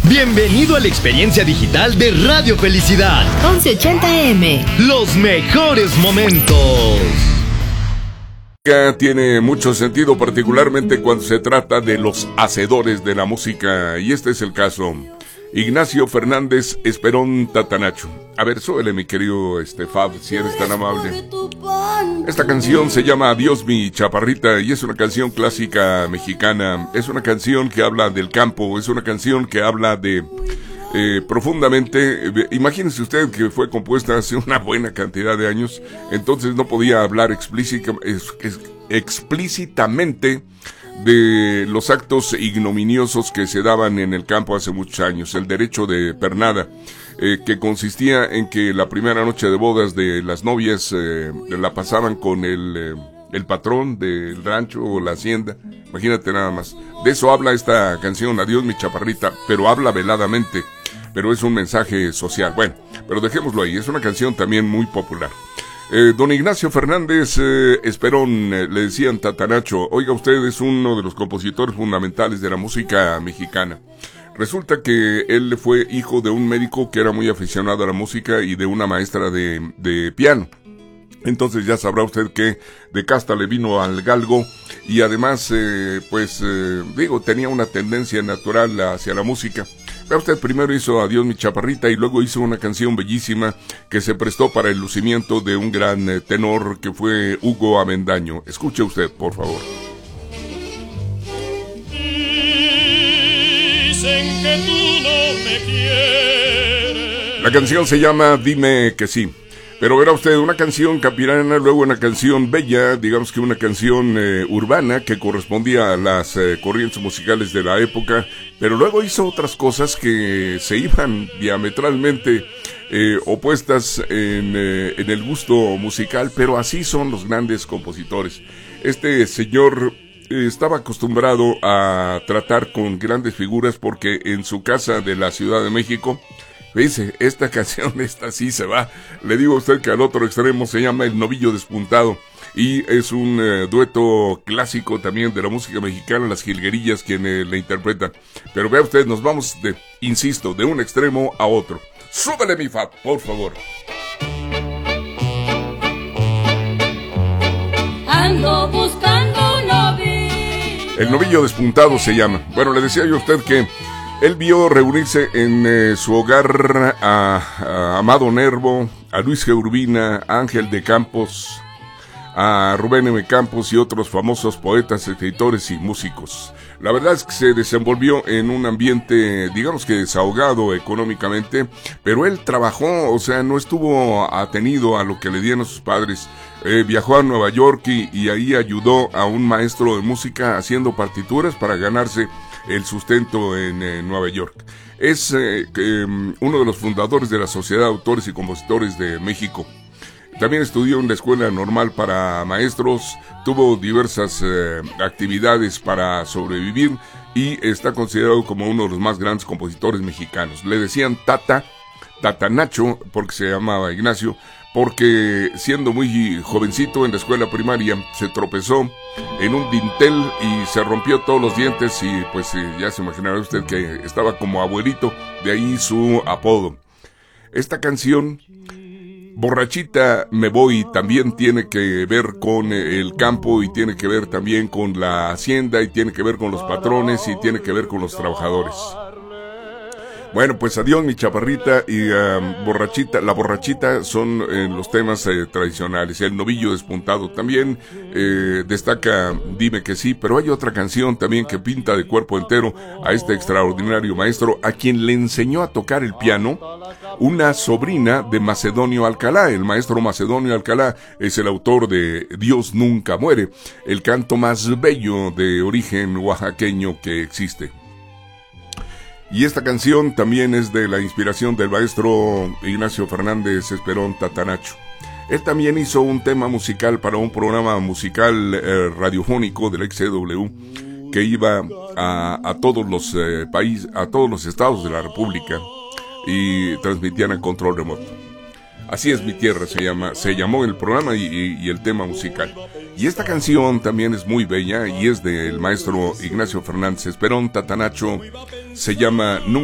Bienvenido a la experiencia digital de Radio Felicidad. 1180M. Los mejores momentos. Tiene mucho sentido, particularmente cuando se trata de los hacedores de la música, y este es el caso. Ignacio Fernández Esperón Tatanacho. A ver, súbele, mi querido Fab, si eres tan amable. Esta canción se llama Adiós mi chaparrita y es una canción clásica mexicana. Es una canción que habla del campo, es una canción que habla de profundamente. Imagínese usted que fue compuesta hace una buena cantidad de años, entonces no podía hablar explícitamente de los actos ignominiosos que se daban en el campo hace muchos años. El derecho de pernada, que consistía en que la primera noche de bodas de las novias la pasaban con el patrón del rancho o la hacienda. Imagínate nada más. De eso habla esta canción, Adiós mi chaparrita, pero habla veladamente, pero es un mensaje social. Bueno, pero dejémoslo ahí, es una canción también muy popular. Don Ignacio Fernández Esperón, le decían Tatanacho. Oiga, usted es uno de los compositores fundamentales de la música mexicana. Resulta que él fue hijo de un médico que era muy aficionado a la música y de una maestra de piano. Entonces ya sabrá usted que de casta le vino al galgo y además, tenía una tendencia natural hacia la música. Pero usted primero hizo Adiós mi chaparrita y luego hizo una canción bellísima que se prestó para el lucimiento de un gran tenor que fue Hugo Avendaño. Escuche usted, por favor. Dicen que tú no me quieres. La canción se llama Dime que sí. Pero verá usted, una canción capirana, luego una canción bella, digamos que una canción urbana que correspondía a las corrientes musicales de la época, pero luego hizo otras cosas que se iban diametralmente opuestas en el gusto musical, pero así son los grandes compositores. Este señor estaba acostumbrado a tratar con grandes figuras porque en su casa de la Ciudad de México, dice, esta canción, esta sí se va. Le digo a usted que al otro extremo se llama El Novillo Despuntado y es un dueto clásico también de la música mexicana, las Jilguerillas quienes le interpretan. Pero vea usted, nos vamos insisto, de un extremo a otro. Súbele mi Fab, por favor. Ando buscando un novillo. El Novillo Despuntado se llama. Bueno, le decía yo a usted que él vio reunirse en su hogar a Amado Nervo, a Luis G. Urbina, a Ángel de Campos, a Rubén M. Campos y otros famosos poetas, escritores y músicos. La verdad es que se desenvolvió en un ambiente, digamos que desahogado económicamente, pero él trabajó, o sea, no estuvo atenido a lo que le dieron sus padres. Viajó a Nueva York y ahí ayudó a un maestro de música haciendo partituras para ganarse el sustento en Nueva York. Es uno de los fundadores de la Sociedad de Autores y Compositores de México. También estudió en la Escuela Normal para Maestros, tuvo diversas actividades para sobrevivir y está considerado como uno de los más grandes compositores mexicanos. Le decían Tatanacho, porque se llamaba Ignacio, porque siendo muy jovencito en la escuela primaria se tropezó en un dintel y se rompió todos los dientes y pues ya se imaginará usted que estaba como abuelito, de ahí su apodo. Esta canción, Borrachita me voy, también tiene que ver con el campo y tiene que ver también con la hacienda y tiene que ver con los patrones y tiene que ver con los trabajadores. Bueno, pues Adiós mi chaparrita y Borrachita. La borrachita son los temas tradicionales. El Novillo Despuntado también destaca Dime que sí, pero hay otra canción también que pinta de cuerpo entero a este extraordinario maestro, a quien le enseñó a tocar el piano una sobrina de Macedonio Alcalá. El maestro Macedonio Alcalá es el autor de Dios nunca muere, el canto más bello de origen oaxaqueño que existe. Y esta canción también es de la inspiración del maestro Ignacio Fernández Esperón Tatanacho. Él también hizo un tema musical para un programa musical radiofónico del XCW que iba a todos los países, a todos los estados de la República y transmitían a control remoto. Así es mi tierra, se llamó el programa y el tema musical. Y esta canción también es muy bella y es del maestro Ignacio Fernández Esperón Tatanacho. Se llama